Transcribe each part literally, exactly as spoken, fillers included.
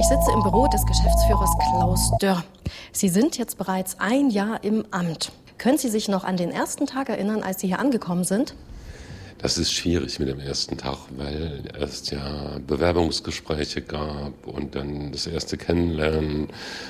Ich sitze im Büro des Geschäftsführers Klaus Dörr. Sie sind jetzt bereits ein Jahr im Amt. Können Sie sich noch an den ersten Tag erinnern, als Sie hier angekommen sind? Das ist schwierig mit dem ersten Tag, weil es ja Bewerbungsgespräche gab und dann das erste Kennenlernen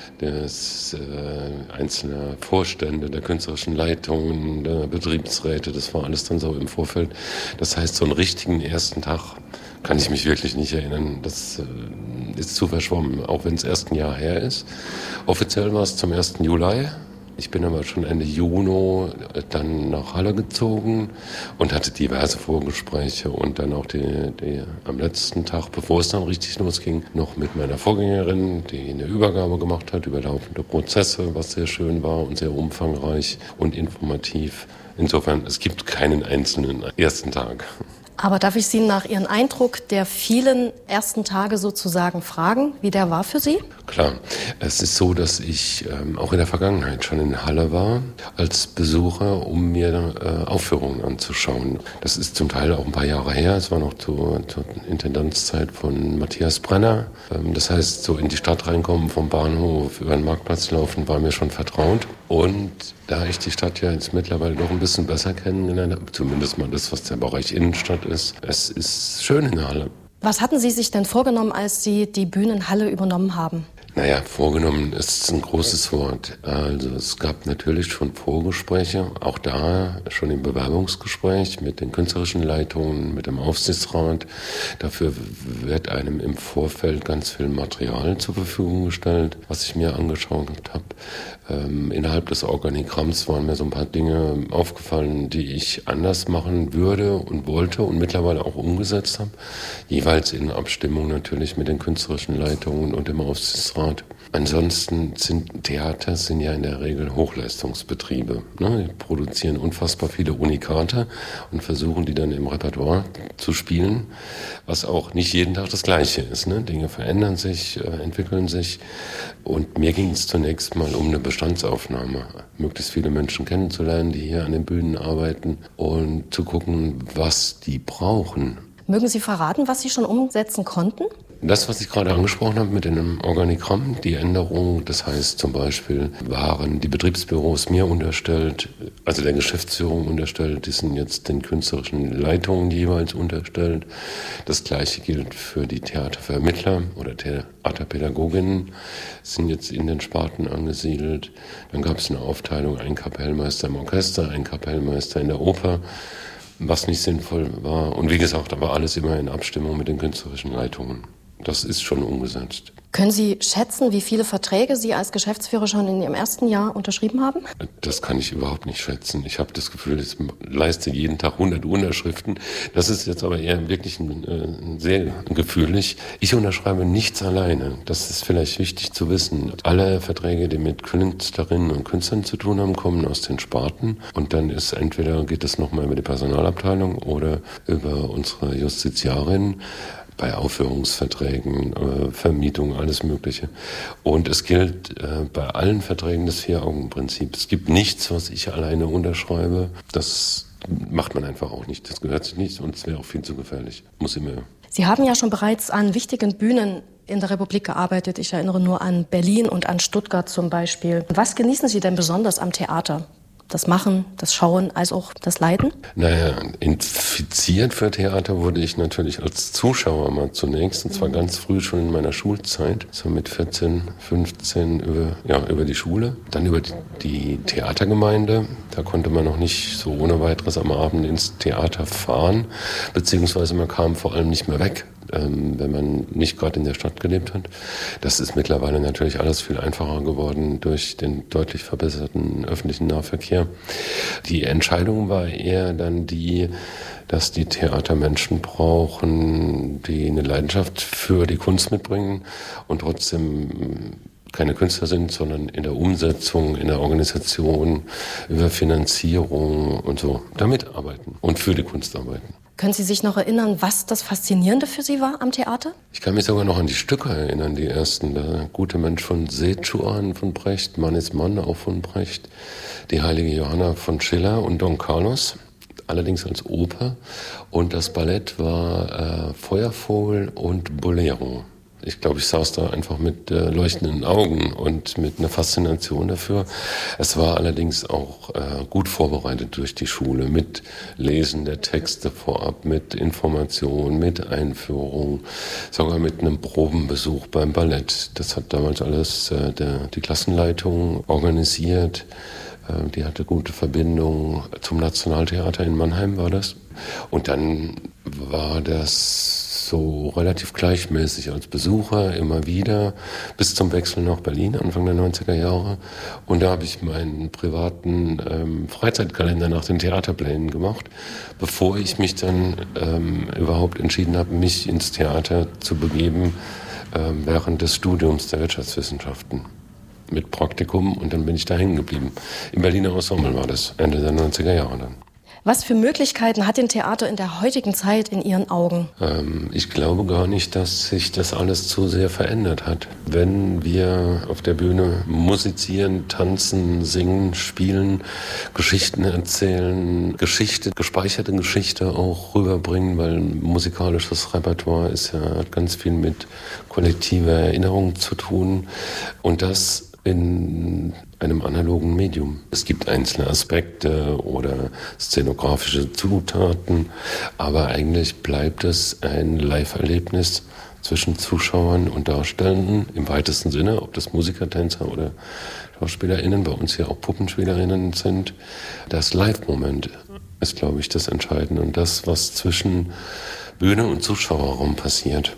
des äh, einzelner Vorstände, der künstlerischen Leitungen, der Betriebsräte. Das war alles dann so im Vorfeld. Das heißt, so einen richtigen ersten Tag kann ich mich wirklich nicht erinnern. Das äh, ist zu verschwommen, auch wenn es erst ein Jahr her ist. Offiziell war es zum ersten Juli. Ich bin aber schon Ende Juni dann nach Halle gezogen und hatte diverse Vorgespräche und dann auch die, die am letzten Tag, bevor es dann richtig losging, noch mit meiner Vorgängerin, die eine Übergabe gemacht hat über laufende Prozesse, was sehr schön war und sehr umfangreich und informativ. Insofern, es gibt keinen einzelnen ersten Tag. Aber darf ich Sie nach Ihrem Eindruck der vielen ersten Tage sozusagen fragen, wie der war für Sie? Klar, es ist so, dass ich ähm, auch in der Vergangenheit schon in Halle war als Besucher, um mir äh, Aufführungen anzuschauen. Das ist zum Teil auch ein paar Jahre her. Es war noch zur, zur Intendantszeit von Matthias Brenner. Ähm, das heißt, so in die Stadt reinkommen, vom Bahnhof über den Marktplatz laufen, war mir schon vertraut. Und da ich die Stadt ja jetzt mittlerweile noch ein bisschen besser kennengelernt habe, zumindest mal das, was der Bereich Innenstadt ist, es ist schön in der Halle. Was hatten Sie sich denn vorgenommen, als Sie die Bühnenhalle übernommen haben? Naja, vorgenommen ist ein großes Wort. Also es gab natürlich schon Vorgespräche, auch da schon im Bewerbungsgespräch mit den künstlerischen Leitungen, mit dem Aufsichtsrat. Dafür wird einem im Vorfeld ganz viel Material zur Verfügung gestellt, was ich mir angeschaut habe. Ähm, innerhalb des Organigramms waren mir so ein paar Dinge aufgefallen, die ich anders machen würde und wollte und mittlerweile auch umgesetzt habe. Jeweils in Abstimmung natürlich mit den künstlerischen Leitungen und dem Aufsichtsrat. Ansonsten sind Theater sind ja in der Regel Hochleistungsbetriebe. Ne? Die produzieren unfassbar viele Unikate und versuchen die dann im Repertoire zu spielen, was auch nicht jeden Tag das Gleiche ist. Ne? Dinge verändern sich, äh, entwickeln sich und mir ging es zunächst mal um eine Bestandsaufnahme, möglichst viele Menschen kennenzulernen, die hier an den Bühnen arbeiten und zu gucken, was die brauchen. Mögen Sie verraten, was Sie schon umsetzen konnten? Das, was ich gerade angesprochen habe mit dem Organigramm, die Änderung, das heißt zum Beispiel, waren die Betriebsbüros mir unterstellt, also der Geschäftsführung unterstellt, die sind jetzt den künstlerischen Leitungen jeweils unterstellt. Das Gleiche gilt für die Theatervermittler oder Theaterpädagoginnen, sind jetzt in den Sparten angesiedelt. Dann gab es eine Aufteilung, ein Kapellmeister im Orchester, ein Kapellmeister in der Oper, was nicht sinnvoll war. Und wie gesagt, aber alles immer in Abstimmung mit den künstlerischen Leitungen. Das ist schon umgesetzt. Können Sie schätzen, wie viele Verträge Sie als Geschäftsführer schon in Ihrem ersten Jahr unterschrieben haben? Das kann ich überhaupt nicht schätzen. Ich habe das Gefühl, ich leiste jeden Tag hundert Unterschriften. Das ist jetzt aber eher wirklich ein, äh, sehr gefühlig. Ich unterschreibe nichts alleine. Das ist vielleicht wichtig zu wissen. Alle Verträge, die mit Künstlerinnen und Künstlern zu tun haben, kommen aus den Sparten. Und dann ist entweder geht es nochmal über die Personalabteilung oder über unsere Justiziarin. Bei Aufführungsverträgen, äh, Vermietung, alles Mögliche. Und es gilt äh, bei allen Verträgen das Vier-Augen-Prinzip. Es gibt nichts, was ich alleine unterschreibe. Das macht man einfach auch nicht. Das gehört sich nicht und es wäre auch viel zu gefährlich. Muss immer. Sie haben ja schon bereits an wichtigen Bühnen in der Republik gearbeitet. Ich erinnere nur an Berlin und an Stuttgart zum Beispiel. Was genießen Sie denn besonders am Theater? Das Machen, das Schauen, als auch das Leiten? Naja, infiziert für Theater wurde ich natürlich als Zuschauer mal zunächst, und zwar ganz früh schon in meiner Schulzeit, so mit vierzehn, fünfzehn über, ja, über die Schule. Dann über die, die Theatergemeinde, da konnte man noch nicht so ohne weiteres am Abend ins Theater fahren, beziehungsweise man kam vor allem nicht mehr weg, ähm, wenn man nicht gerade in der Stadt gelebt hat. Das ist mittlerweile natürlich alles viel einfacher geworden durch den deutlich verbesserten öffentlichen Nahverkehr. Die Entscheidung war eher dann die, dass die Theater Menschen brauchen, die eine Leidenschaft für die Kunst mitbringen und trotzdem keine Künstler sind, sondern in der Umsetzung, in der Organisation, über Finanzierung und so damit arbeiten und für die Kunst arbeiten. Können Sie sich noch erinnern, was das Faszinierende für Sie war am Theater? Ich kann mich sogar noch an die Stücke erinnern, die ersten. Der gute Mensch von Sejuan von Brecht, Mann ist Mann auch von Brecht, die heilige Johanna von Schiller und Don Carlos, allerdings als Oper. Und das Ballett war äh, Feuervogel und Bolero. Ich glaube, ich saß da einfach mit äh, leuchtenden Augen und mit einer Faszination dafür. Es war allerdings auch äh, gut vorbereitet durch die Schule, mit Lesen der Texte vorab, mit Information, mit Einführung, sogar mit einem Probenbesuch beim Ballett. Das hat damals alles äh, der, die Klassenleitung organisiert. Äh, die hatte gute Verbindung zum Nationaltheater in Mannheim, war das. Und dann war das so relativ gleichmäßig als Besucher immer wieder bis zum Wechsel nach Berlin Anfang der neunziger Jahre. Und da habe ich meinen privaten ähm, Freizeitkalender nach den Theaterplänen gemacht, bevor ich mich dann ähm, überhaupt entschieden habe, mich ins Theater zu begeben ähm, während des Studiums der Wirtschaftswissenschaften mit Praktikum. Und dann bin ich da hängen geblieben. Im Berliner Ensemble war das, Ende der neunziger Jahre dann. Was für Möglichkeiten hat denn Theater in der heutigen Zeit in Ihren Augen? Ähm, ich glaube gar nicht, dass sich das alles zu sehr verändert hat. Wenn wir auf der Bühne musizieren, tanzen, singen, spielen, Geschichten erzählen, Geschichte, gespeicherte Geschichte auch rüberbringen, weil musikalisches Repertoire ist ja, hat ganz viel mit kollektiver Erinnerung zu tun. Und das in einem analogen Medium. Es gibt einzelne Aspekte oder szenografische Zutaten, aber eigentlich bleibt es ein Live-Erlebnis zwischen Zuschauern und Darstellenden im weitesten Sinne, ob das Musiker, Tänzer oder SchauspielerInnen, bei uns ja auch PuppenspielerInnen sind. Das Live-Moment ist, glaube ich, das Entscheidende und das, was zwischen Bühne und Zuschauerraum passiert.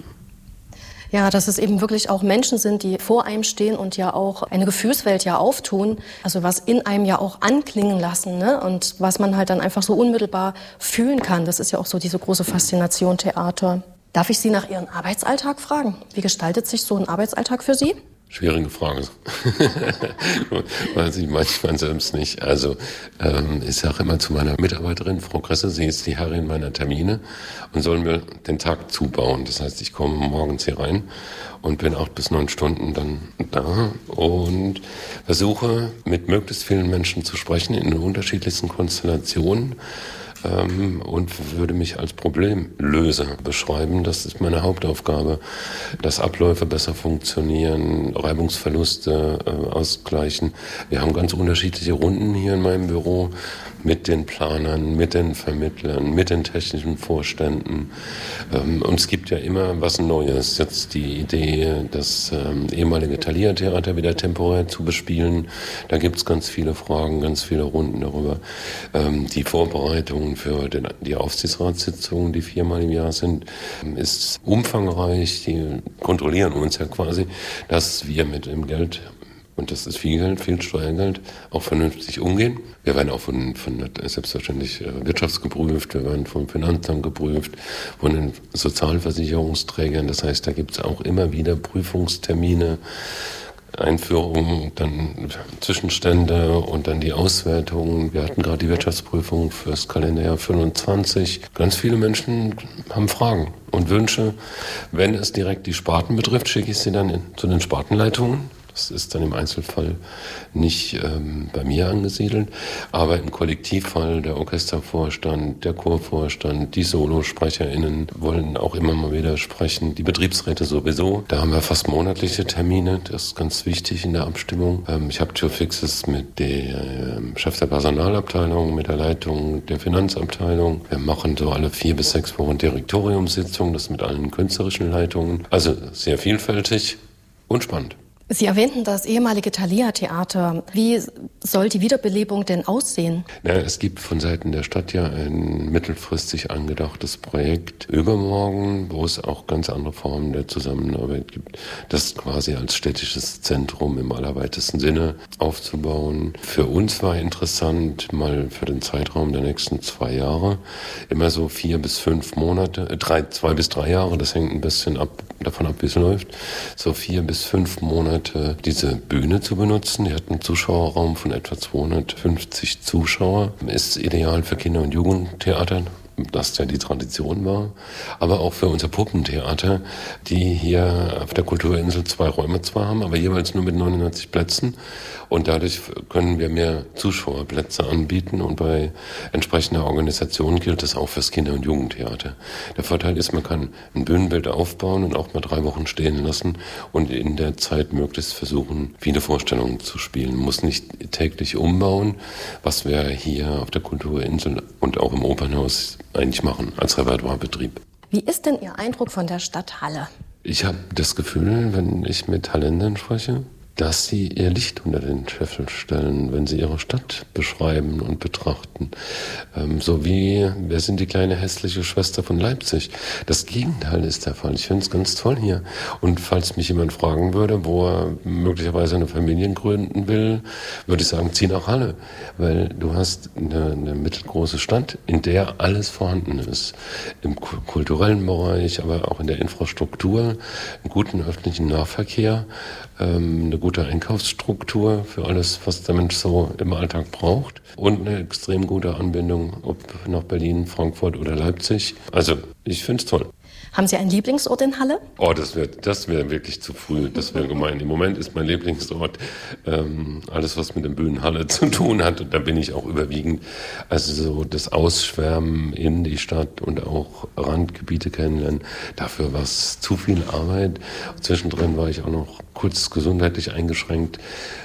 Ja, dass es eben wirklich auch Menschen sind, die vor einem stehen und ja auch eine Gefühlswelt ja auftun, also was in einem ja auch anklingen lassen, ne? Und was man halt dann einfach so unmittelbar fühlen kann. Das ist ja auch so diese große Faszination Theater. Darf ich Sie nach Ihrem Arbeitsalltag fragen? Wie gestaltet sich so ein Arbeitsalltag für Sie? Schwierige Frage. Weiß ich manchmal selbst nicht. Also ähm, ich sage immer zu meiner Mitarbeiterin, Frau Kresse, sie ist die Herrin meiner Termine und soll mir den Tag zubauen. Das heißt, ich komme morgens hier rein und bin acht bis neun Stunden dann da und versuche mit möglichst vielen Menschen zu sprechen in den unterschiedlichsten Konstellationen. Ähm, und würde mich als Problemlöser beschreiben. Das ist meine Hauptaufgabe, dass Abläufe besser funktionieren, Reibungsverluste äh, ausgleichen. Wir haben ganz unterschiedliche Runden hier in meinem Büro mit den Planern, mit den Vermittlern, mit den technischen Vorständen. Ähm, und es gibt ja immer was Neues. Jetzt die Idee, das ähm, ehemalige Thalia-Theater wieder temporär zu bespielen. Da gibt es ganz viele Fragen, ganz viele Runden darüber. Ähm, die Vorbereitung für den, die Aufsichtsratssitzungen, die viermal im Jahr sind, ist umfangreich. Die kontrollieren uns ja quasi, dass wir mit dem Geld, und das ist viel Geld, viel Steuergeld, auch vernünftig umgehen. Wir werden auch von, von selbstverständlich wirtschaftsgeprüft, wir werden vom Finanzamt geprüft, von den Sozialversicherungsträgern. Das heißt, da gibt es auch immer wieder Prüfungstermine, Einführung, dann Zwischenstände und dann die Auswertung. Wir hatten gerade die Wirtschaftsprüfung fürs Kalenderjahr fünfundzwanzig. Ganz viele Menschen haben Fragen und Wünsche. Wenn es direkt die Sparten betrifft, schicke ich sie dann in, zu den Spartenleitungen. Das ist dann im Einzelfall nicht ähm, bei mir angesiedelt, aber im Kollektivfall der Orchestervorstand, der Chorvorstand, die SolosprecherInnen wollen auch immer mal wieder sprechen, die Betriebsräte sowieso. Da haben wir fast monatliche Termine, das ist ganz wichtig in der Abstimmung. Ähm, ich habe Türfixes mit dem äh, Chef der Personalabteilung, mit der Leitung der Finanzabteilung. Wir machen so alle vier bis sechs Wochen Direktoriumssitzungen, das mit allen künstlerischen Leitungen. Also sehr vielfältig und spannend. Sie erwähnten das ehemalige Thalia-Theater. Wie soll die Wiederbelebung denn aussehen? Na, es gibt von Seiten der Stadt ja ein mittelfristig angedachtes Projekt übermorgen, wo es auch ganz andere Formen der Zusammenarbeit gibt. Das quasi als städtisches Zentrum im allerweitesten Sinne aufzubauen. Für uns war interessant, mal für den Zeitraum der nächsten zwei Jahre, immer so vier bis fünf Monate, äh, drei, zwei bis drei Jahre, das hängt ein bisschen ab, davon ab, wie es läuft, so vier bis fünf Monate diese Bühne zu benutzen. Die hat einen Zuschauerraum von etwa zweihundertfünfzig Zuschauer. Ist ideal für Kinder- und Jugendtheater das ja die Tradition war, aber auch für unser Puppentheater, die hier auf der Kulturinsel zwei Räume zwar haben, aber jeweils nur mit neunundneunzig Plätzen und dadurch können wir mehr Zuschauerplätze anbieten und bei entsprechender Organisation gilt das auch fürs Kinder- und Jugendtheater. Der Vorteil ist, man kann ein Bühnenbild aufbauen und auch mal drei Wochen stehen lassen und in der Zeit möglichst versuchen, viele Vorstellungen zu spielen. Man muss nicht täglich umbauen, was wir hier auf der Kulturinsel und auch im Opernhaus eigentlich machen als Repertoirebetrieb. Wie ist denn Ihr Eindruck von der Stadt Halle? Ich habe das Gefühl, wenn ich mit Halländern spreche, dass sie ihr Licht unter den Scheffel stellen, wenn sie ihre Stadt beschreiben und betrachten. Ähm, so wie, wir sind die kleine hässliche Schwester von Leipzig. Das Gegenteil ist der Fall. Ich finde es ganz toll hier. Und falls mich jemand fragen würde, wo er möglicherweise eine Familie gründen will, würde ich sagen, zieh nach Halle. Weil du hast eine, eine mittelgroße Stadt, in der alles vorhanden ist. Im kulturellen Bereich, aber auch in der Infrastruktur, einen guten öffentlichen Nahverkehr, ähm, eine gute Einkaufsstruktur für alles, was der Mensch so im Alltag braucht und eine extrem gute Anbindung, ob nach Berlin, Frankfurt oder Leipzig. Also, ich finde es toll. Haben Sie einen Lieblingsort in Halle? Oh, das wäre das wär wirklich zu früh, das wäre gemein. Im Moment ist mein Lieblingsort ähm, alles, was mit dem Bühnenhalle zu tun hat. Und da bin ich auch überwiegend. Also so das Ausschwärmen in die Stadt und auch Randgebiete kennenlernen. Dafür war es zu viel Arbeit. Zwischendrin war ich auch noch kurz gesundheitlich eingeschränkt.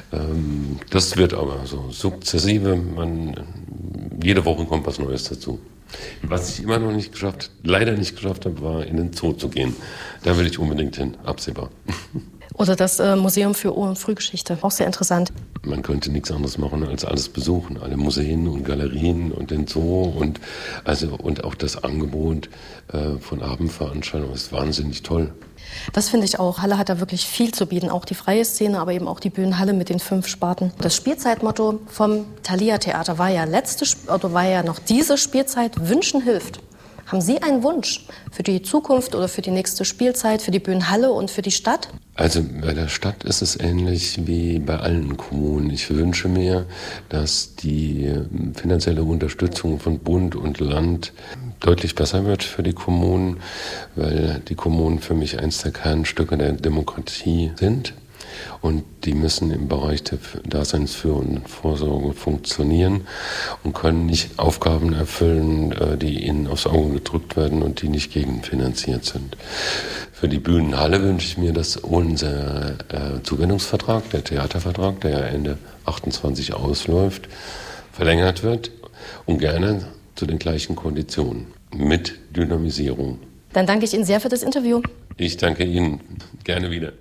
Ähm, das wird aber so sukzessive. Man, jede Woche kommt was Neues dazu. Was ich immer noch nicht geschafft, leider nicht geschafft habe, war in den Zoo zu gehen. Da will ich unbedingt hin, absehbar. Oder das äh, Museum für Ur- und Frühgeschichte, auch sehr interessant. Man könnte nichts anderes machen als alles besuchen, alle Museen und Galerien und den Zoo und also und auch das Angebot äh, von Abendveranstaltungen ist wahnsinnig toll. Das finde ich auch. Halle hat da wirklich viel zu bieten. Auch die freie Szene, aber eben auch die Bühnenhalle mit den fünf Sparten. Das Spielzeitmotto vom Thalia Theater war ja letzte, oder war ja noch diese Spielzeit: Wünschen hilft. Haben Sie einen Wunsch für die Zukunft oder für die nächste Spielzeit, für die Bühnenhalle und für die Stadt? Also bei der Stadt ist es ähnlich wie bei allen Kommunen. Ich wünsche mir, dass die finanzielle Unterstützung von Bund und Land deutlich besser wird für die Kommunen, weil die Kommunen für mich eins der Kernstücke der Demokratie sind. Und die müssen im Bereich der Daseinsfürsorge und Vorsorge funktionieren und können nicht Aufgaben erfüllen, die ihnen aufs Auge gedrückt werden und die nicht gegenfinanziert sind. Für die Bühnenhalle wünsche ich mir, dass unser äh, Zuwendungsvertrag, der Theatervertrag, der ja Ende achtundzwanzig ausläuft, verlängert wird und gerne zu den gleichen Konditionen mit Dynamisierung. Dann danke ich Ihnen sehr für das Interview. Ich danke Ihnen. Gerne wieder.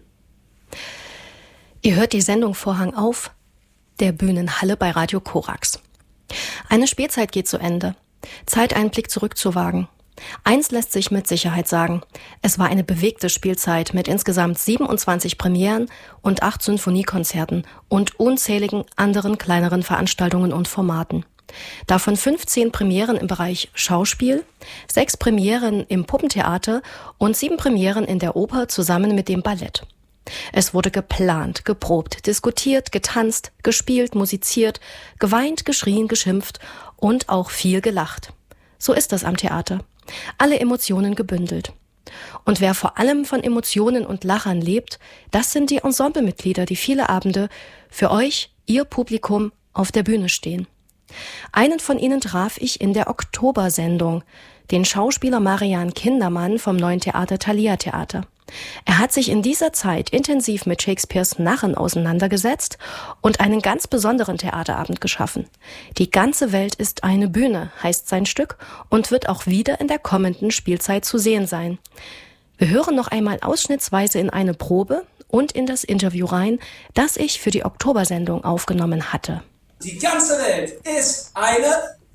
Ihr hört die Sendung Vorhang auf der Bühnenhalle bei Radio Korax. Eine Spielzeit geht zu Ende. Zeit, einen Blick zurückzuwagen. Eins lässt sich mit Sicherheit sagen: Es war eine bewegte Spielzeit mit insgesamt siebenundzwanzig Premieren und acht Sinfoniekonzerten und unzähligen anderen kleineren Veranstaltungen und Formaten. Davon fünfzehn Premieren im Bereich Schauspiel, sechs Premieren im Puppentheater und sieben Premieren in der Oper zusammen mit dem Ballett. Es wurde geplant, geprobt, diskutiert, getanzt, gespielt, musiziert, geweint, geschrien, geschimpft und auch viel gelacht. So ist das am Theater. Alle Emotionen gebündelt. Und wer vor allem von Emotionen und Lachern lebt, das sind die Ensemblemitglieder, die viele Abende für euch, ihr Publikum, auf der Bühne stehen. Einen von ihnen traf ich in der Oktobersendung, den Schauspieler Marian Kindermann vom Neuen Theater Thalia Theater. Er hat sich in dieser Zeit intensiv mit Shakespeares Narren auseinandergesetzt und einen ganz besonderen Theaterabend geschaffen. Die ganze Welt ist eine Bühne, heißt sein Stück, und wird auch wieder in der kommenden Spielzeit zu sehen sein. Wir hören noch einmal ausschnittsweise in eine Probe und in das Interview rein, das ich für die Oktobersendung aufgenommen hatte. Die ganze Welt ist eine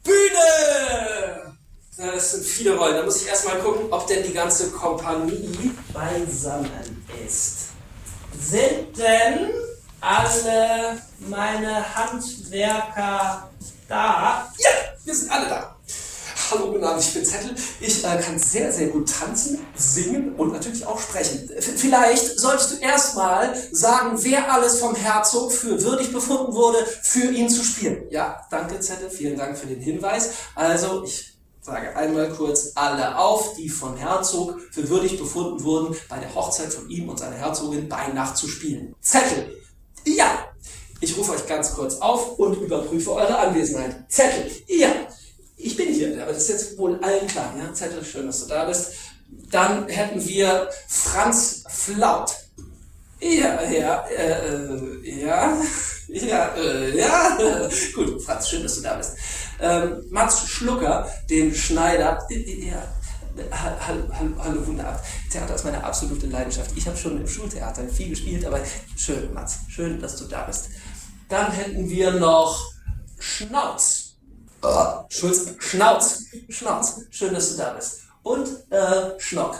Bühne! Das sind viele Rollen. Da muss ich erstmal gucken, ob denn die ganze Kompanie beisammen ist. Sind denn alle meine Handwerker da? Ja, wir sind alle da. Hallo, guten Abend, ich bin Zettel. Ich äh, kann sehr, sehr gut tanzen, singen und natürlich auch sprechen. V- vielleicht solltest du erstmal sagen, wer alles vom Herzog für würdig befunden wurde, für ihn zu spielen. Ja, danke Zettel, vielen Dank für den Hinweis. Also, ich sage einmal kurz alle auf, die von Herzog für würdig befunden wurden, bei der Hochzeit von ihm und seiner Herzogin bei Nacht zu spielen. Zettel. Ja. Ich rufe euch ganz kurz auf und überprüfe eure Anwesenheit. Zettel. Ja. Ich bin hier, aber das ist jetzt wohl allen klar. Ja? Zettel, schön, dass du da bist. Dann hätten wir Franz Flaut. Ja, ja, äh, ja, ja, äh, ja. Gut, Franz, schön, dass du da bist. Ähm, Mats Schlucker, den Schneider. Ja, hallo, hallo, hallo, wunderbar. Theater ist meine absolute Leidenschaft. Ich habe schon im Schultheater viel gespielt, aber schön, Mats, schön, dass du da bist. Dann hätten wir noch Schnauz. Oh, Schulz, Schnauz, Schnauz, schön, dass du da bist. Und äh, Schnock.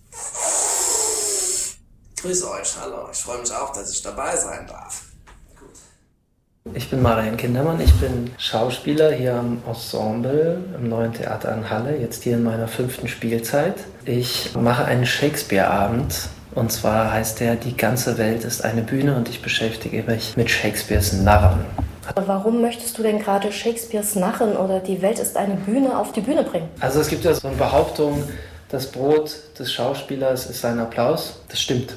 Grüße euch, hallo. Ich freue mich auch, dass ich dabei sein darf. Gut. Ich bin Marian Kindermann, ich bin Schauspieler hier am Ensemble im Neuen Theater in Halle, jetzt hier in meiner fünften Spielzeit. Ich mache einen Shakespeare-Abend und zwar heißt der Die ganze Welt ist eine Bühne und ich beschäftige mich mit Shakespeares Narren. Warum möchtest du denn gerade Shakespeares Narren oder Die Welt ist eine Bühne auf die Bühne bringen? Also es gibt ja so eine Behauptung, das Brot des Schauspielers ist sein Applaus. Das stimmt.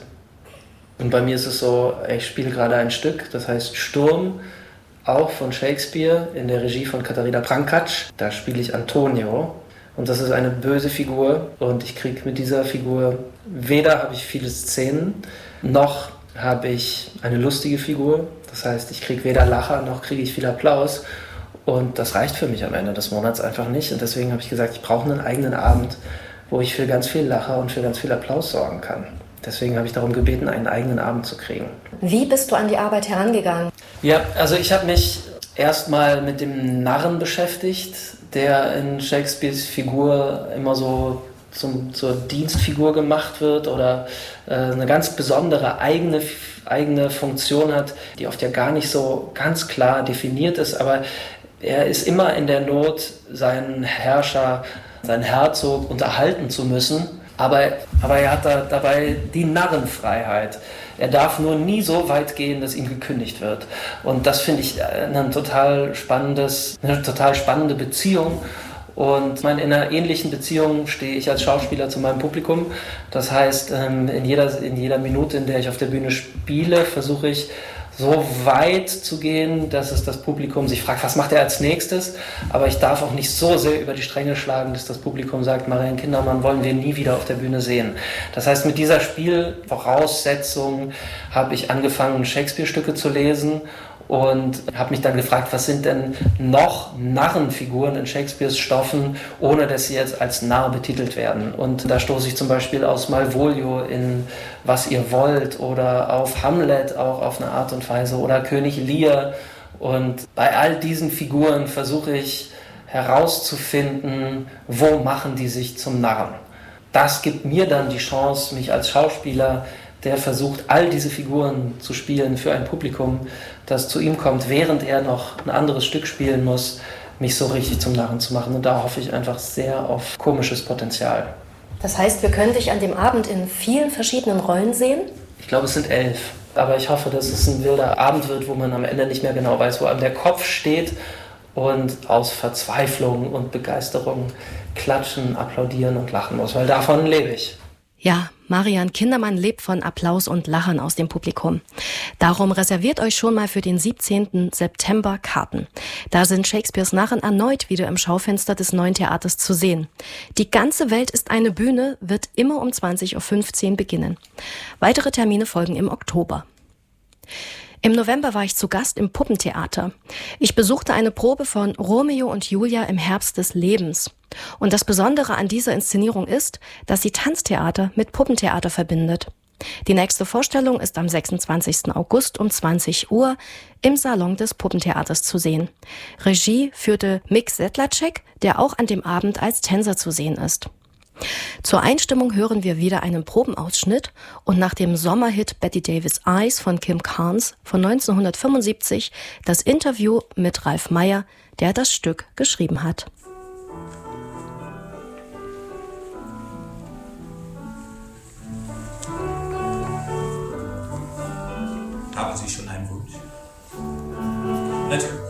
Und bei mir ist es so, ich spiele gerade ein Stück, das heißt Sturm, auch von Shakespeare, in der Regie von Katharina Prankatsch. Da spiele ich Antonio und das ist eine böse Figur und ich kriege mit dieser Figur, weder habe ich viele Szenen, noch habe ich eine lustige Figur. Das heißt, ich kriege weder Lacher, noch kriege ich viel Applaus und das reicht für mich am Ende des Monats einfach nicht und deswegen habe ich gesagt, ich brauche einen eigenen Abend, wo ich für ganz viel Lacher und für ganz viel Applaus sorgen kann. Deswegen habe ich darum gebeten, einen eigenen Abend zu kriegen. Wie bist du an die Arbeit herangegangen? Ja, also ich habe mich erstmal mit dem Narren beschäftigt, der in Shakespeares Figur immer so zum, zur Dienstfigur gemacht wird oder äh, eine ganz besondere eigene, eigene Funktion hat, die oft ja gar nicht so ganz klar definiert ist, aber er ist immer in der Not, seinen Herrscher, seinen Herzog unterhalten zu müssen. Aber, aber er hat da, dabei die Narrenfreiheit. Er darf nur nie so weit gehen, dass ihm gekündigt wird. Und das finde ich ein total spannendes, eine total spannende Beziehung. Und in einer ähnlichen Beziehung stehe ich als Schauspieler zu meinem Publikum. Das heißt, in jeder, in jeder Minute, in der ich auf der Bühne spiele, versuche ich, so weit zu gehen, dass es das Publikum sich fragt, was macht er als nächstes? Aber ich darf auch nicht so sehr über die Stränge schlagen, dass das Publikum sagt, Marian Kindermann wollen wir nie wieder auf der Bühne sehen. Das heißt, mit dieser Spielvoraussetzung habe ich angefangen, Shakespeare-Stücke zu lesen und habe mich dann gefragt, was sind denn noch Narrenfiguren in Shakespeares Stoffen, ohne dass sie jetzt als Narr betitelt werden. Und da stoße ich zum Beispiel aus Malvolio in Was ihr wollt oder auf Hamlet auch auf eine Art und Weise oder König Lear. Und bei all diesen Figuren versuche ich herauszufinden, wo machen die sich zum Narren. Das gibt mir dann die Chance, mich als Schauspieler, der versucht, all diese Figuren zu spielen für ein Publikum, das zu ihm kommt, während er noch ein anderes Stück spielen muss, mich so richtig zum Narren zu machen. Und da hoffe ich einfach sehr auf komisches Potenzial. Das heißt, wir können dich an dem Abend in vielen verschiedenen Rollen sehen? Ich glaube, es sind elf. Aber ich hoffe, dass es ein wilder Abend wird, wo man am Ende nicht mehr genau weiß, wo einem der Kopf steht und aus Verzweiflung und Begeisterung klatschen, applaudieren und lachen muss, weil davon lebe ich. Ja, Marian Kindermann lebt von Applaus und Lachen aus dem Publikum. Darum reserviert euch schon mal für den siebzehnten September Karten. Da sind Shakespeares Narren erneut wieder im Schaufenster des Neuen Theaters zu sehen. Die ganze Welt ist eine Bühne wird immer um zwanzig Uhr fünfzehn beginnen. Weitere Termine folgen im Oktober. Im November war ich zu Gast im Puppentheater. Ich besuchte eine Probe von Romeo und Julia im Herbst des Lebens. Und das Besondere an dieser Inszenierung ist, dass sie Tanztheater mit Puppentheater verbindet. Die nächste Vorstellung ist am sechsundzwanzigsten August um zwanzig Uhr im Salon des Puppentheaters zu sehen. Regie führte Mick Sedlacek, der auch an dem Abend als Tänzer zu sehen ist. Zur Einstimmung hören wir wieder einen Probenausschnitt und nach dem Sommerhit Betty Davis Eyes von Kim Carnes von neunzehnhundertfünfundsiebzig das Interview mit Ralf Meyer, der das Stück geschrieben hat. Haben Sie schon einen Wunsch? Natürlich.